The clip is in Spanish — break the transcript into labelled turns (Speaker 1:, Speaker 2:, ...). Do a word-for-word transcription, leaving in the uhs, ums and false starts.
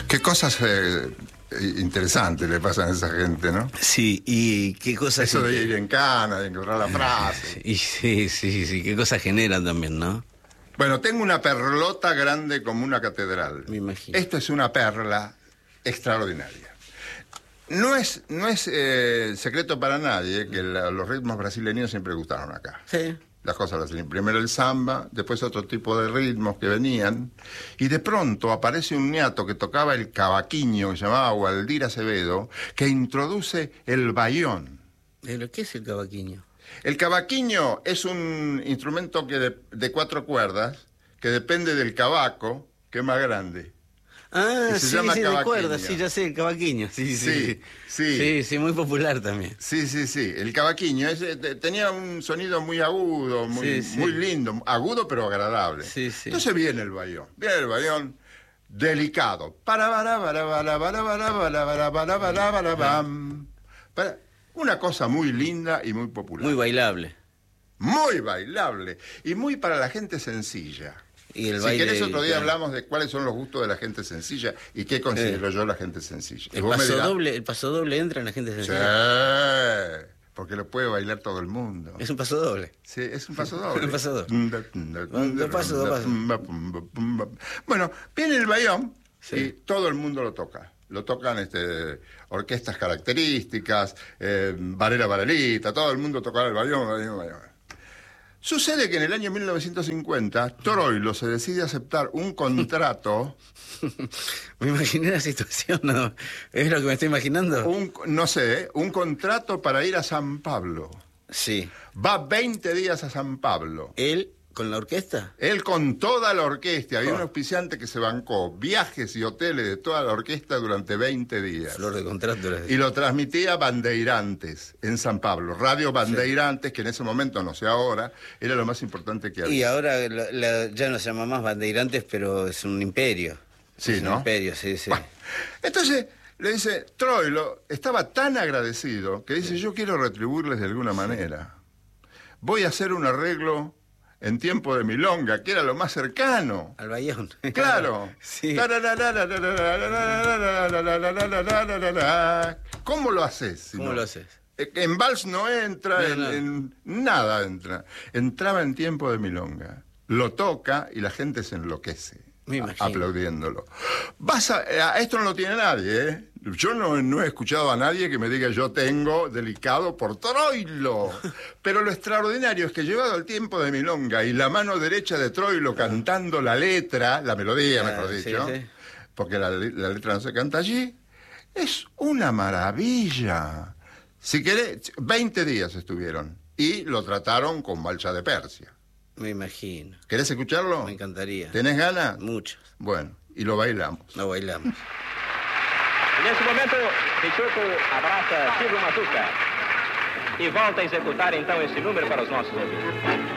Speaker 1: Qué cosas eh, interesantes le pasan a esa gente, ¿no?
Speaker 2: Sí, y qué cosas...
Speaker 1: Eso de ir en cana, de encontrar la frase.
Speaker 2: Y sí, sí, sí, qué cosas generan también, ¿no?
Speaker 1: Bueno, tengo una perlota grande como una catedral.
Speaker 2: Me imagino.
Speaker 1: Esto es una perla extraordinaria. No es, no es eh, secreto para nadie que la, los ritmos brasileños siempre gustaron acá.
Speaker 2: Sí.
Speaker 1: Las cosas brasileñas. Primero el samba, después otro tipo de ritmos que venían. Y de pronto aparece un ñato que tocaba el cavaquinho, que se llamaba Waldir Acevedo, que introduce el bayón.
Speaker 2: ¿Pero qué es el cavaquinho?
Speaker 1: El cavaquinho es un instrumento que de, de cuatro cuerdas que depende del cavaco, que es más grande.
Speaker 2: Ah,
Speaker 1: Y se
Speaker 2: sí,
Speaker 1: llama
Speaker 2: sí, de
Speaker 1: cavaquinho.
Speaker 2: cuerda, sí, ya sé, el cavaquinho. Sí, sí,
Speaker 1: Sí,
Speaker 2: sí.
Speaker 1: sí.
Speaker 2: Sí, sí, muy popular también.
Speaker 1: Sí, sí, sí. El cavaquinho es, eh, te- tenía un sonido muy agudo, muy,
Speaker 2: Sí, sí.
Speaker 1: muy lindo, agudo pero agradable.
Speaker 2: Sí, sí.
Speaker 1: Entonces viene el bayón. Viene el bayón delicado. Para, para, para, para, para, para, para, para, para, para, para, pam. Para- Una cosa muy linda y muy popular.
Speaker 2: Muy bailable.
Speaker 1: Muy bailable y muy para la gente sencilla.
Speaker 2: Y el
Speaker 1: Si
Speaker 2: baile,
Speaker 1: querés otro día
Speaker 2: claro.
Speaker 1: hablamos de cuáles son los gustos de la gente sencilla y qué considero
Speaker 2: Eh.
Speaker 1: yo la gente sencilla. Y
Speaker 2: El
Speaker 1: vos me
Speaker 2: paso
Speaker 1: dirás,
Speaker 2: doble, el paso doble entra en la gente sencilla.
Speaker 1: sí, porque lo puede bailar todo el mundo.
Speaker 2: Es un paso doble.
Speaker 1: Sí, es un paso doble.
Speaker 2: Un paso doble. Dos pasos, dos pasos.
Speaker 1: Bueno, viene el bayón
Speaker 2: Sí.
Speaker 1: y todo el mundo lo toca. Lo tocan este, orquestas características, eh, Varela Varelita, todo el mundo toca el bayón, bayón, bayón. Sucede que en el año mil novecientos cincuenta, Troilo se decide aceptar un contrato,
Speaker 2: Me imaginé la situación, ¿no? ¿Es lo que me estoy imaginando?
Speaker 1: un, no sé, un contrato para ir a San Pablo.
Speaker 2: Sí.
Speaker 1: Va veinte días a San Pablo.
Speaker 2: ¿Él con la orquesta?
Speaker 1: Él con toda la orquesta, había
Speaker 2: Oh.
Speaker 1: un auspiciante que se bancó viajes y hoteles de toda la orquesta durante veinte días.
Speaker 2: Flor de contrato. Era...
Speaker 1: Y lo transmitía Bandeirantes en San Pablo. Radio Bandeirantes, que en ese momento, no sé ahora, era lo más importante que había.
Speaker 2: Y ahora la- la- ya no se llama más Bandeirantes, pero es un imperio.
Speaker 1: Sí,
Speaker 2: es
Speaker 1: ¿no?
Speaker 2: Un imperio, sí, sí.
Speaker 1: Bueno, entonces le dice, Troilo estaba tan agradecido que dice, yo quiero retribuirles de alguna manera. Voy a hacer un arreglo en tiempo de milonga, que era lo más cercano.
Speaker 2: Al Bayón.
Speaker 1: Claro.
Speaker 2: Sí.
Speaker 1: ¿Cómo lo haces? si
Speaker 2: ¿Cómo
Speaker 1: no?
Speaker 2: lo haces?
Speaker 1: En vals no entra,
Speaker 2: No,
Speaker 1: en,
Speaker 2: no.
Speaker 1: en nada entra. Entraba en tiempo de milonga. Lo toca y la gente se enloquece.
Speaker 2: Me imagino.
Speaker 1: Aplaudiéndolo. Vas a, a esto no lo tiene nadie, ¿eh? Yo no, no he escuchado a nadie que me diga yo tengo delicado por Troilo. Pero lo extraordinario es que llevado el tiempo de milonga y la mano derecha de Troilo cantando la letra, la melodía,
Speaker 2: Ah,
Speaker 1: mejor
Speaker 2: sí,
Speaker 1: dicho,
Speaker 2: sí.
Speaker 1: porque la, la letra no se canta allí, es una maravilla. Si querés, veinte días estuvieron y lo trataron con Balcha de Persia.
Speaker 2: Me imagino.
Speaker 1: ¿Querés escucharlo?
Speaker 2: Me encantaría.
Speaker 1: ¿Tenés ganas?
Speaker 2: Muchos.
Speaker 1: Bueno, y lo bailamos.
Speaker 2: No bailamos.
Speaker 3: Nesse momento, Peixoto abraça Silvio Mazuca e volta a executar então esse número para os nossos ouvintes.